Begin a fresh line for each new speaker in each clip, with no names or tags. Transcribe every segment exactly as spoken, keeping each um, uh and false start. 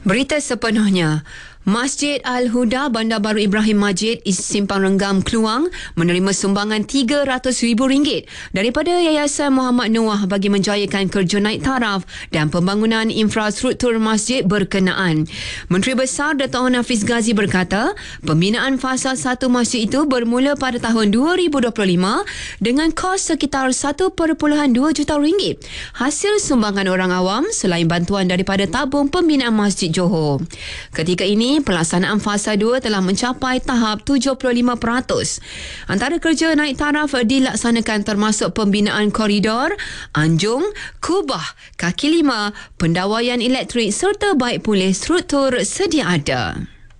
Berita sepenuhnya. Masjid Al-Huda Bandar Baru Ibrahim Majid Simpang Renggam Kluang menerima sumbangan tiga ratus ribu ringgit daripada Yayasan Muhammad Noah bagi menjayakan kerja naik taraf dan pembangunan infrastruktur masjid berkenaan. Menteri Besar Dato' Hafiz Ghazi berkata, pembinaan fasa satu masjid itu bermula pada tahun dua ribu dua puluh lima dengan kos sekitar satu perpuluhan dua juta ringgit. Hasil sumbangan orang awam selain bantuan daripada tabung pembinaan Masjid Johor. Ketika ini, pelaksanaan fasa dua telah mencapai tahap tujuh puluh lima peratus. Antara kerja naik taraf dilaksanakan termasuk pembinaan koridor, anjung, kubah, kaki lima, pendawaian elektrik serta baik pulih struktur sedia ada.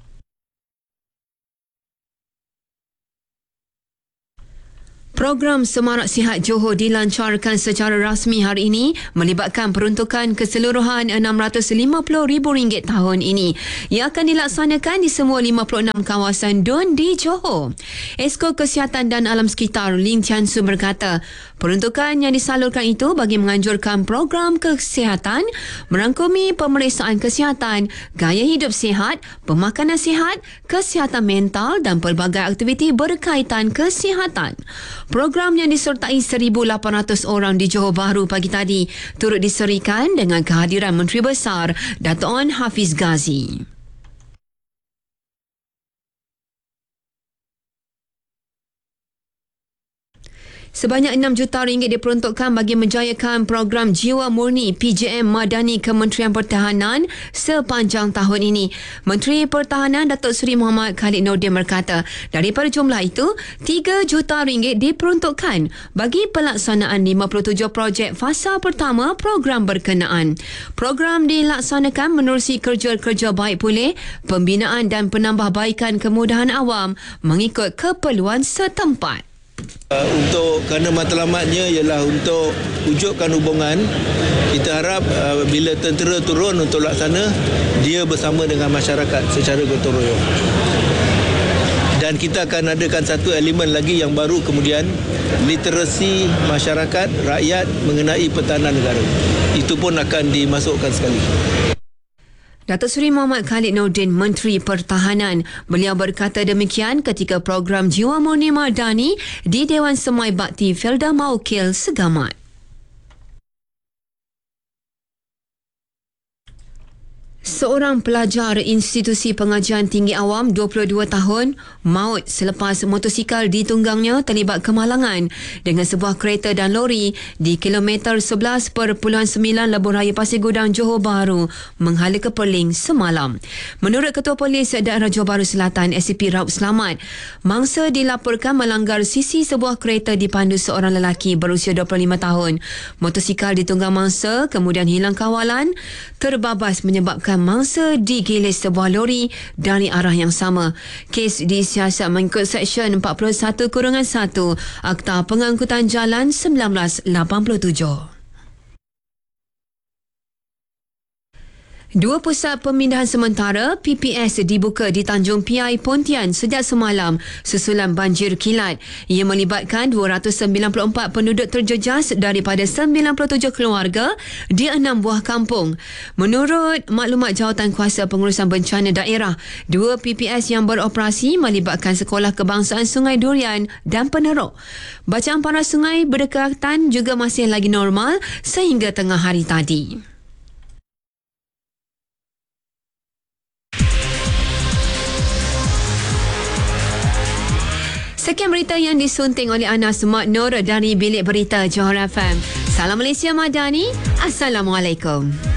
Program Semarak Sihat Johor dilancarkan secara rasmi hari ini melibatkan peruntukan keseluruhan enam ratus lima puluh ribu ringgit tahun ini. Ia akan dilaksanakan di semua lima puluh enam kawasan D U N di Johor. Esko Kesihatan dan Alam Sekitar Ling Tian Su berkata, peruntukan yang disalurkan itu bagi menganjurkan program kesihatan merangkumi pemeriksaan kesihatan, gaya hidup sihat, pemakanan sihat, kesihatan mental dan pelbagai aktiviti berkaitan kesihatan. Program yang disertai seribu lapan ratus orang di Johor Bahru pagi tadi turut diserikan dengan kehadiran Menteri Besar Dato' Hafiz Ghazi. Sebanyak enam juta ringgit diperuntukkan bagi menjayakan program Jiwa Murni P J M Madani Kementerian Pertahanan sepanjang tahun ini. Menteri Pertahanan Datuk Seri Muhammad Khalid Nordin berkata, daripada jumlah itu, tiga juta ringgit diperuntukkan bagi pelaksanaan lima puluh tujuh projek fasa pertama program berkenaan. Program dilaksanakan menerusi kerja-kerja baik pulih, pembinaan dan penambahbaikan kemudahan awam mengikut keperluan setempat.
Uh, untuk kerana matlamatnya ialah untuk wujudkan hubungan. Kita harap uh, bila tentera turun untuk laksana, dia bersama dengan masyarakat secara gotong royong. Dan kita akan adakan satu elemen lagi yang baru kemudian, literasi masyarakat, rakyat mengenai pertahanan negara. Itu pun akan dimasukkan sekali.
Datuk Seri Muhammad Khalid Nordin, Menteri Pertahanan. Beliau berkata demikian ketika program Jiwa Murni Madani di Dewan Semai Bakti Felda Maukil Segamat. Seorang pelajar institusi pengajian tinggi awam dua puluh dua tahun maut selepas motosikal ditunggangnya terlibat kemalangan dengan sebuah kereta dan lori di kilometer sebelas perpuluhan sembilan Lebuh Raya Pasir Gudang Johor Bahru menghala ke Perling semalam. Menurut Ketua Polis Daerah Johor Bahru Selatan S C P Raub Selamat, mangsa dilaporkan melanggar sisi sebuah kereta dipandu seorang lelaki berusia dua puluh lima tahun. Motosikal ditunggang mangsa kemudian hilang kawalan, terbabas menyebabkan mangsa digilis sebuah lori dari arah yang sama. Kes disiasat mengikut Seksyen empat puluh satu satu Akta Pengangkutan Jalan seribu sembilan ratus lapan puluh tujuh. Dua pusat pemindahan sementara P P S dibuka di Tanjung Piai Pontian sejak semalam susulan banjir kilat. Ia melibatkan dua ratus sembilan puluh empat penduduk terjejas daripada sembilan puluh tujuh keluarga di enam buah kampung. Menurut maklumat Jawatan Kuasa Pengurusan Bencana Daerah, dua P P S yang beroperasi melibatkan Sekolah Kebangsaan Sungai Durian dan Penerok. Bacaan paras sungai berdekatan juga masih lagi normal sehingga tengah hari tadi. Sekian berita yang disunting oleh Anas Mak Nur dari Bilik Berita Johor F M. Salam Malaysia Madani. Assalamualaikum.